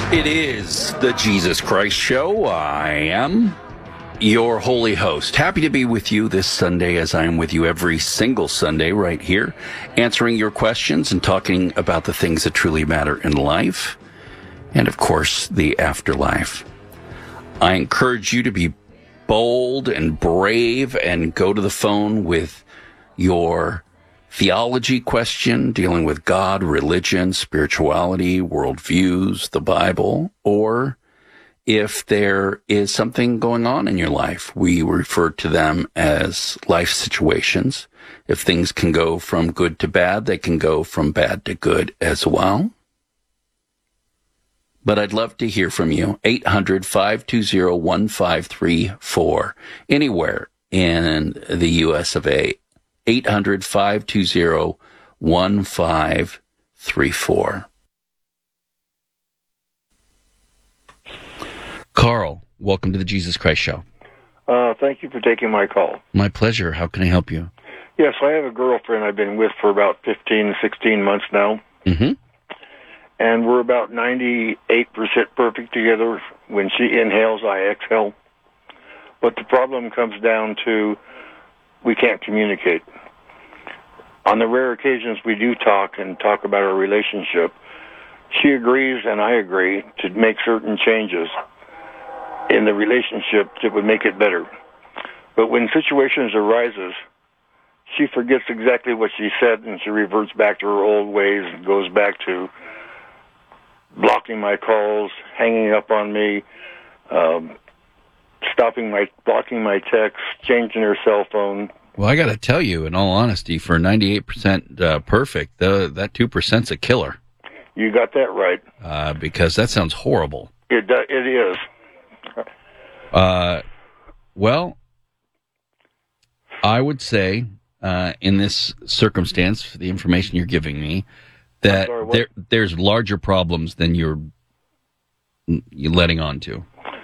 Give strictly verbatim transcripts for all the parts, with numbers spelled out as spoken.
It is the Jesus Christ Show. I am your holy host. Happy to be with you this Sunday, as I am with you every single Sunday right here, answering your questions and talking about the things that truly matter in life and, of course, the afterlife. I encourage you to be bold and brave and go to the phone with your theology question dealing with God, religion, spirituality, worldviews, the Bible, or if there is something going on in your life, we refer to them as life situations. If things can go from good to bad, they can go from bad to good as well. But I'd love to hear from you. eight hundred, five two zero, one five three four. Anywhere in the U S of A. eight hundred, five two zero, one five three four. Carl, welcome to the Jesus Christ Show. Uh, thank you for taking my call. My pleasure. How can I help you? Yes, I have a girlfriend I've been with for about fifteen, sixteen months now. Mm-hmm. And we're about ninety-eight percent perfect together. When she inhales, I exhale. But the problem comes down to we can't communicate. On the rare occasions we do talk and talk about our relationship, she agrees and I agree to make certain changes in the relationship that would make it better. But when situations arises, she forgets exactly what she said and she reverts back to her old ways and goes back to blocking my calls, hanging up on me, um, stopping my, blocking my texts, changing her cell phone. Well, I got to tell you, in all honesty, for ninety-eight percent uh, perfect, the, that two percent's a killer. You got that right. Uh, because that sounds horrible. It do, it is. Uh, well, I would say, uh, in this circumstance, for the information you're giving me, that sorry, there there's larger problems than you're you're letting on to.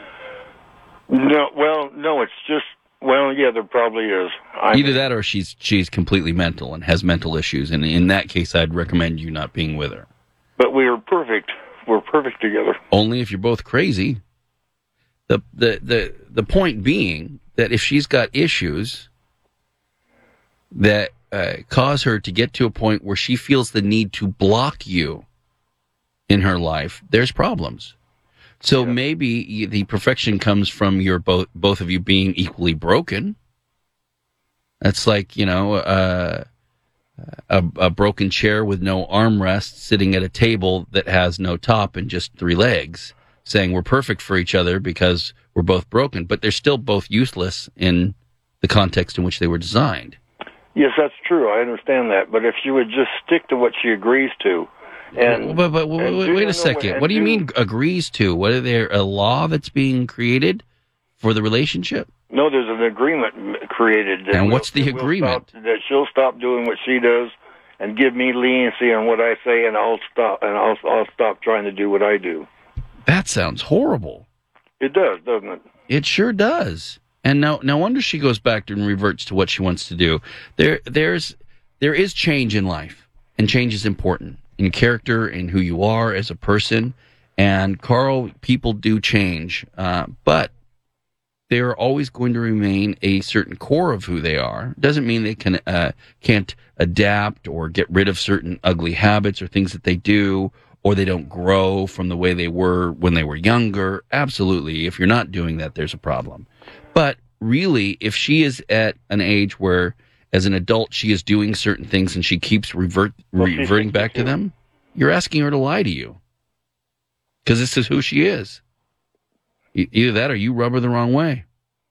No, well, no, it's just, well, yeah, there probably is. I Either that or she's she's completely mental and has mental issues, and in that case, I'd recommend you not being with her. But we are perfect. We're perfect together. Only if you're both crazy. The the the the point being that if she's got issues that uh, cause her to get to a point where she feels the need to block you in her life, there's problems. So yeah. Maybe the perfection comes from your both both of you being equally broken. That's like, you know, uh, a, a broken chair with no armrest sitting at a table that has no top and just three legs, saying we're perfect for each other because we're both broken, but they're still both useless in the context in which they were designed. Yes, that's true. I understand that. But if she would just stick to what she agrees to, and but, but, and wait, wait a second. What do you do, mean agrees to? What are there a law that's being created for the relationship? No, there's an agreement created. And what's the agreement? Stop, that she'll stop doing what she does and give me leniency on what I say, and I'll stop and I'll I'll stop trying to do what I do. That sounds horrible. It does, doesn't it? It sure does. And no, no wonder she goes back and reverts to what she wants to do. There, there's, there is change in life, and change is important in character, in who you are as a person. And Carl, people do change, uh, but they are always going to remain a certain core of who they are. Doesn't mean they can uh, can't adapt or get rid of certain ugly habits or things that they do, or they don't grow from the way they were when they were younger. Absolutely. If you're not doing that, there's a problem. But really, if she is at an age where, as an adult, she is doing certain things and she keeps revert, reverting back to them, you're asking her to lie to you. Because this is who she is. Either that or you rub her the wrong way.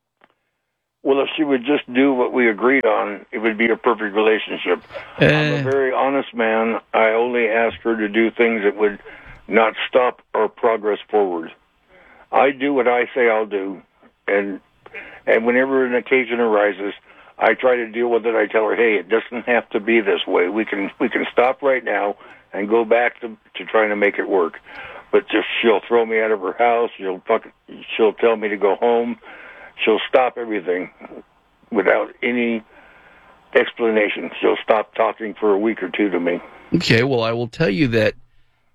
Well, if she would just do what we agreed on, it would be a perfect relationship. Uh, I'm a very honest man. I only ask her to do things that would not stop our progress forward. I do what I say I'll do, and and whenever an occasion arises, I try to deal with it. I tell her, hey, it doesn't have to be this way. We can we can stop right now and go back to to trying to make it work. But just she'll throw me out of her house. She'll fuck, she'll tell me to go home. She'll stop everything without any explanation. She'll stop talking for a week or two to me. Okay, well, I will tell you that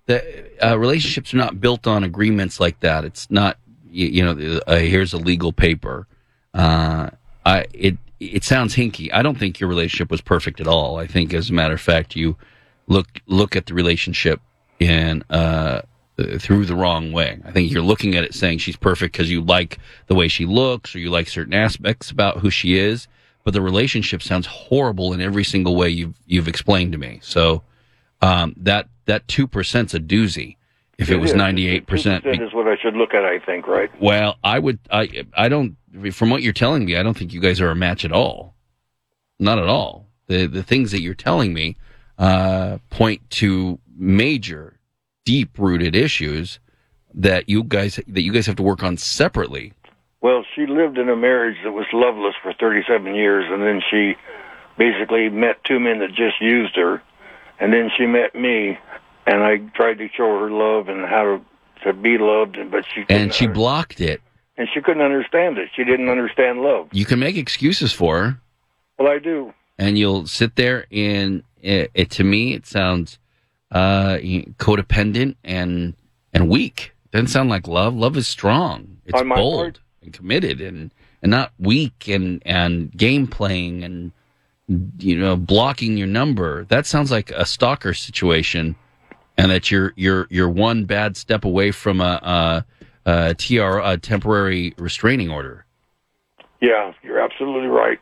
the uh, relationships are not built on agreements like that. It's not, you, you know, uh, here's a legal paper. Uh, I it it sounds hinky. I don't think your relationship was perfect at all. I think, as a matter of fact, you look look at the relationship in uh, through the wrong way. I think you're looking at it saying she's perfect because you like the way she looks or you like certain aspects about who she is. But the relationship sounds horrible in every single way you've you've explained to me. So um, that that two percent's a doozy. If it, it was ninety-eight percent, that is what I should look at. I think, right? Well, I would. I I don't. From what you're telling me, I don't think you guys are a match at all. Not at all. The the things that you're telling me uh, point to major, deep-rooted issues that you guys that you guys have to work on separately. Well, she lived in a marriage that was loveless for thirty-seven years, and then she basically met two men that just used her, and then she met me, and I tried to show her love and how to, to be loved, but she couldn't and she under- blocked it. And she couldn't understand it. She didn't understand love. You can make excuses for her. Well, I do. And you'll sit there and it, it to me it sounds uh, codependent and and weak. Doesn't sound like love. Love is strong. It's On my bold part, and committed and, and not weak and, and game playing and you know blocking your number. That sounds like a stalker situation, and that you're you're you're one bad step away from a, a, a T R a temporary restraining order. Yeah, you're absolutely right.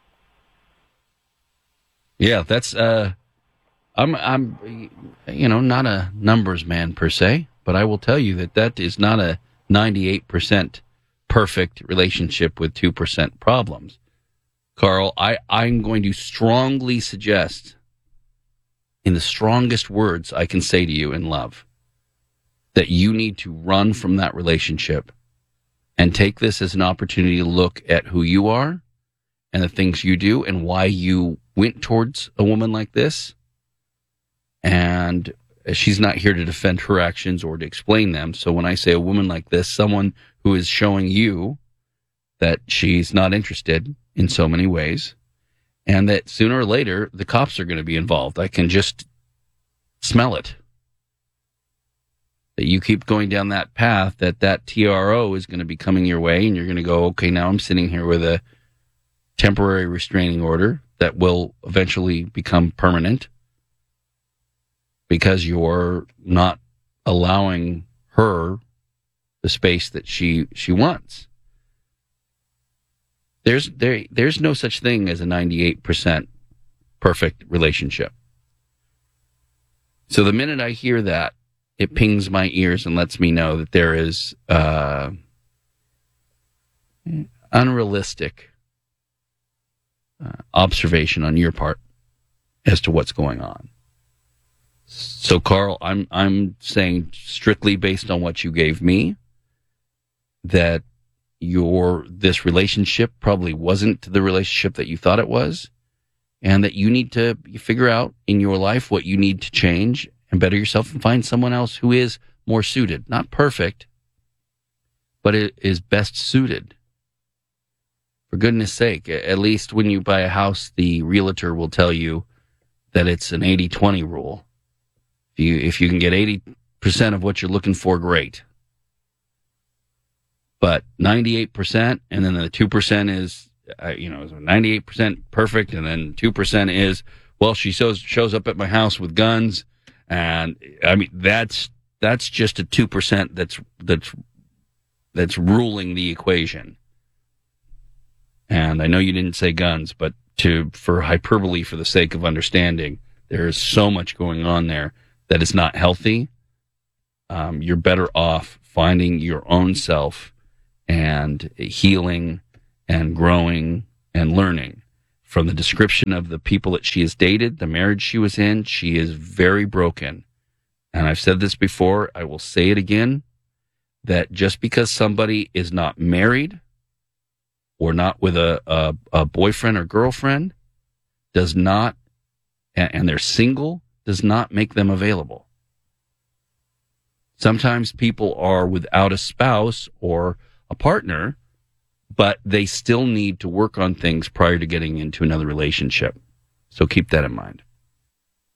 Yeah, that's uh, I'm I'm you know not a numbers man per se, but I will tell you that that is not a ninety-eight percent perfect relationship with two percent problems. Carl, I, I'm going to strongly suggest, in the strongest words I can say to you in love, that you need to run from that relationship and take this as an opportunity to look at who you are and the things you do and why you went towards a woman like this. And she's not here to defend her actions or to explain them. So when I say a woman like this, someone who is showing you that she's not interested in so many ways, and that sooner or later the cops are going to be involved. I can just smell it. That you keep going down that path, that that T R O is going to be coming your way, and you're going to go, okay, now I'm sitting here with a temporary restraining order that will eventually become permanent because you're not allowing her the space that she she wants. There's there there's no such thing as a ninety-eight percent perfect relationship. So the minute I hear that, it pings my ears and lets me know that there is uh, unrealistic uh, observation on your part as to what's going on. So, Carl, I'm I'm saying strictly based on what you gave me that your this relationship probably wasn't the relationship that you thought it was, and that you need to figure out in your life what you need to change and better yourself and find someone else who is more suited. Not perfect, but it is best suited. For goodness sake, at least when you buy a house, the realtor will tell you that it's an eighty twenty rule. If you, if you can get eighty percent of what you're looking for, great. But ninety-eight percent, and then the two percent is, uh, you know, ninety-eight percent perfect, and then two percent is, well, she shows shows up at my house with guns, and I mean that's that's just a two percent that's that's that's ruling the equation. And I know you didn't say guns, but to for hyperbole, for the sake of understanding, there is so much going on there that is not healthy. Um, you're better off finding your own self and healing and growing and learning. From the description of the people that she has dated, the marriage she was in, she is very broken. And I've said this before, I will say it again, that just because somebody is not married or not with a, a, a boyfriend or girlfriend does not, and, and they're single, does not make them available. Sometimes people are without a spouse or a partner, but they still need to work on things prior to getting into another relationship. So keep that in mind.